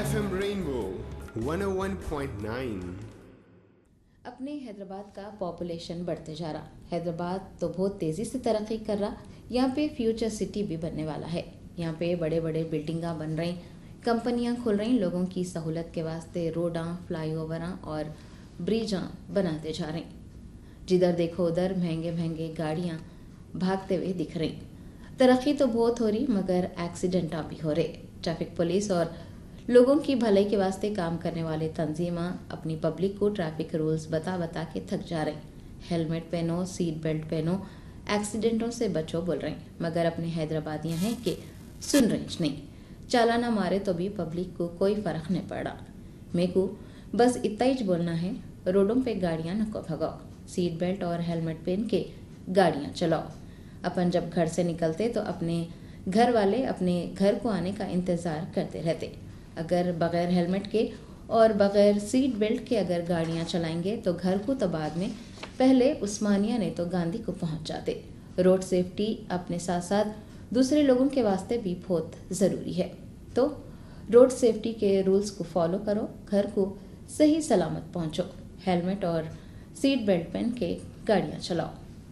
FM Rainbow 101.9. अपने हैदराबाद का population बढ़ते जा रहा। हैदराबाद तो बहुत तेज़ी से तरक्की कर रहा। यहाँ पे फ्यूचर सिटी भी बनने वाला है। यहाँ पे बड़े बड़े बिल्डिंगा बन रही, कंपनियाँ खुल रही, लोगों की सहूलत के वास्ते रोडां, फ्लाईओवरां और ब्रिजां बनाते जा रही। जिधर देखो उधर महंगे महंगे गाड़ियाँ भागते हुए दिख रही। तरक्की तो बहुत हो रही, मगर एक्सीडेंट भी हो रहे। ट्रैफिक पुलिस और लोगों की भलाई के वास्ते काम करने वाले तंजीमां अपनी पब्लिक को ट्रैफिक रूल्स बता बता के थक जा रहे। हेलमेट पहनो, सीट बेल्ट पहनो, एक्सीडेंटों से बचो बोल रहे, मगर अपने हैदराबादियां हैं कि सुन रही नहीं। चालाना मारे तो भी पब्लिक को कोई फर्क नहीं पड़ा। मेरे को बस इतना ही बोलना है, रोडों पे गाड़ियां नको भगाओ, सीट बेल्ट और हेलमेट पहन के गाड़ियां चलाओ। अपन जब घर से निकलते तो अपने घर वाले अपने घर को आने का इंतज़ार करते रहते। अगर बग़ैर हेलमेट के और बग़ैर सीट बेल्ट के अगर गाड़ियां चलाएंगे तो घर को तो बाद में, पहले उस्मानिया ने तो गांधी को पहुंच जाते। रोड सेफ्टी अपने साथ साथ दूसरे लोगों के वास्ते भी बहुत ज़रूरी है। तो रोड सेफ्टी के रूल्स को फॉलो करो, घर को सही सलामत पहुंचो, हेलमेट और सीट बेल्ट पहन के गाड़ियां चलाओ।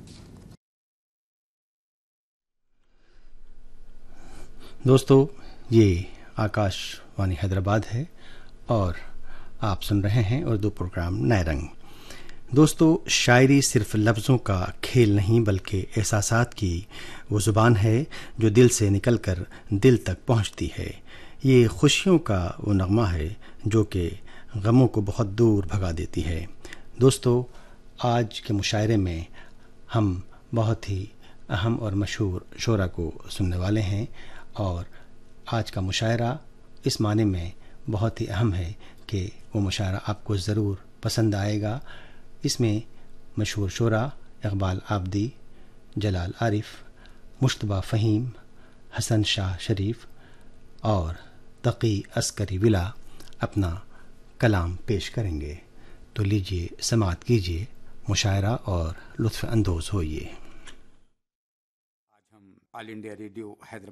दोस्तों, ये आकाशवाणी हैदराबाद है और आप सुन रहे हैं उर्दू प्रोग्राम नए रंग। दोस्तों, शायरी सिर्फ लफ्ज़ों का खेल नहीं बल्कि एहसासात की वो ज़ुबान है जो दिल से निकलकर दिल तक पहुंचती है। ये खुशियों का वो नगमा है जो कि गमों को बहुत दूर भगा देती है। दोस्तों, आज के मुशायरे में हम बहुत ही अहम और मशहूर शोरा को सुनने वाले हैं और आज का मुशायरा इस माने में बहुत ही अहम है कि वो मुशायरा आपको ज़रूर पसंद आएगा। इसमें मशहूर शोरा इकबाल आबदी, जलाल आरिफ, मुश्तबा फ़हीम, हसन शाह शरीफ और तकी अस्करी विला अपना कलाम पेश करेंगे। तो लीजिए, समाअत कीजिए मुशायरा और लुत्फ़ अंदोज़ होइए। आज हम ऑल इंडिया रेडियो हैदराबाद